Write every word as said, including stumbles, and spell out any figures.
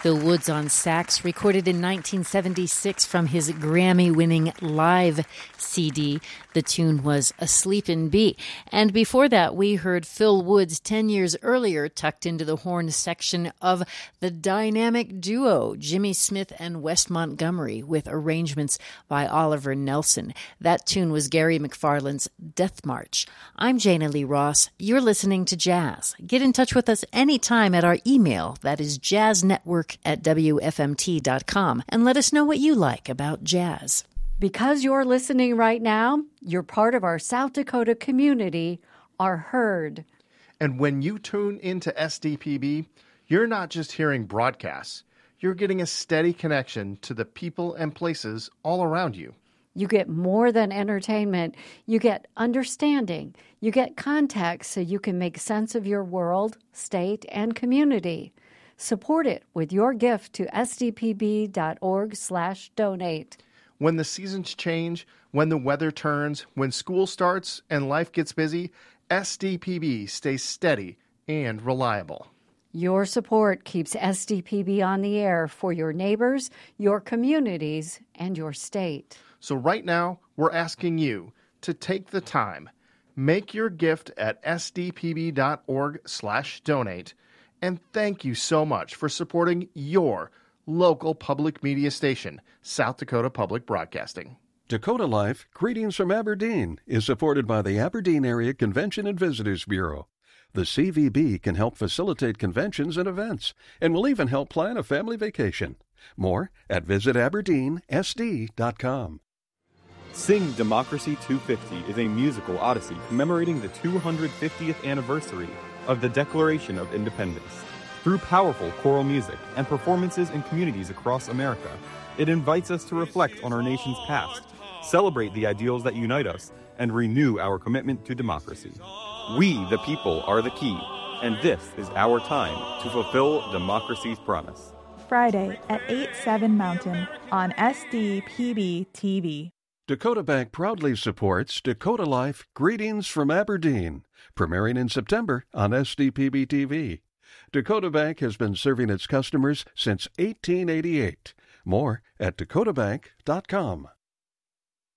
Phil Woods on sax, recorded in nineteen seventy-six from his Grammy-winning live C D. The tune was Asleep in B. And before that, we heard Phil Woods ten years earlier, tucked into the horn section of the dynamic duo Jimmy Smith and Wes Montgomery, with arrangements by Oliver Nelson. That tune was Gary McFarland's Death March. I'm Jana Lee Ross. You're listening to Jazz. Get in touch with us anytime at our email, that is jazznetwork at W F M T dot com, and let us know what you like about jazz. Because you're listening right now, you're part of our South Dakota community, our herd. And when you tune into S D P B, you're not just hearing broadcasts. You're getting a steady connection to the people and places all around you. You get more than entertainment. You get understanding. You get context so you can make sense of your world, state, and community. Support it with your gift to s d p b dot org slash donate. When the seasons change, when the weather turns, when school starts and life gets busy, S D P B stays steady and reliable. Your support keeps S D P B on the air for your neighbors, your communities, and your state. So right now, we're asking you to take the time, make your gift at s d p b dot org slash donate, and thank you so much for supporting your local public media station, South Dakota Public Broadcasting. Dakota Life, Greetings from Aberdeen, is supported by the Aberdeen Area Convention and Visitors Bureau. The C V B can help facilitate conventions and events, and will even help plan a family vacation. More at visit aberdeen s d dot com. Sing Democracy two fifty is a musical odyssey commemorating the two hundred fiftieth anniversary of the Declaration of Independence. Through powerful choral music and performances in communities across America, it invites us to reflect on our nation's past, celebrate the ideals that unite us, and renew our commitment to democracy. We, the people, are the key, and this is our time to fulfill democracy's promise. Friday at eight, seven Mountain on S D P B T V. Dakota Bank proudly supports Dakota Life, Greetings from Aberdeen, premiering in September on S D P B T V. Dakota Bank has been serving its customers since eighteen eighty-eight. More at dakota bank dot com.